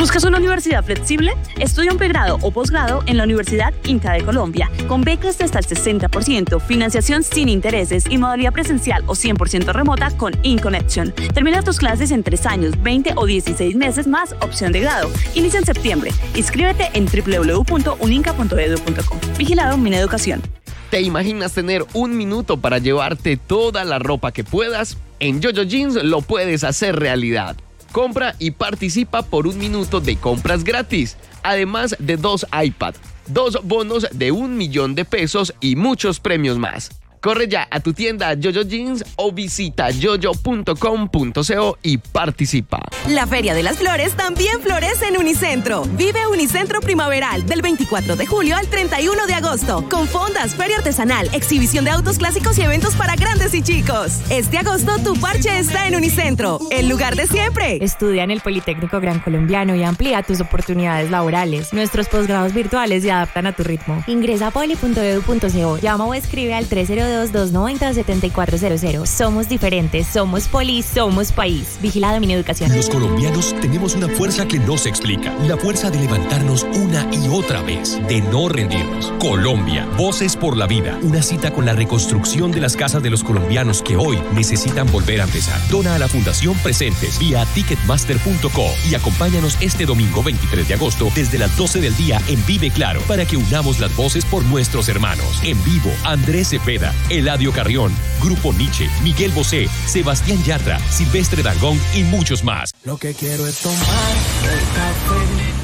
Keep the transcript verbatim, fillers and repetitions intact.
¿Buscas una universidad flexible? Estudia un pregrado o posgrado en la Universidad Inca de Colombia, con becas de hasta el sesenta por ciento, financiación sin intereses y modalidad presencial o cien por ciento remota con InConnection. Termina tus clases en tres años, veinte o dieciséis meses más opción de grado. Inicia en septiembre. Inscríbete en doble u doble u doble u punto uninca punto edu punto com. Vigilado Mineducación. ¿Te imaginas tener un minuto para llevarte toda la ropa que puedas? En Yoyo Jeans lo puedes hacer realidad. Compra y participa por un minuto de compras gratis, además de dos iPad, dos bonos de un millón de pesos y muchos premios más. Corre ya a tu tienda Yoyo Jeans o visita yoyo punto com punto co y participa. La Feria de las Flores también florece en Unicentro. Vive Unicentro Primaveral del veinticuatro de julio al treinta y uno de agosto. Con fondas, feria artesanal, exhibición de autos clásicos y eventos para grandes y chicos. Este agosto tu parche está en Unicentro, el lugar de siempre. Estudia en el Politécnico Gran Colombiano y amplía tus oportunidades laborales. Nuestros posgrados virtuales se adaptan a tu ritmo. Ingresa a poli punto edu punto co. Llama o escribe al tres cero dos, dos nueve cero, siete cuatro cero cero. Somos diferentes, somos Poli, somos país. Vigilado Mineducación. Los colombianos tenemos una fuerza que no se explica. La fuerza de levantarnos una y otra vez, de no rendirnos. Colombia, Voces por la Vida. Una cita con la reconstrucción de las casas de los colombianos que hoy necesitan volver a empezar. Dona a la Fundación Presentes vía ticketmaster punto co y acompáñanos este domingo veintitrés de agosto desde las doce del día en Vive Claro para que unamos las voces por nuestros hermanos. En vivo, Andrés Cepeda, Eladio Carrión, Grupo Nietzsche, Miguel Bosé, Sebastián Yatra, Silvestre Dangond y muchos más. Lo que quiero es tomar el café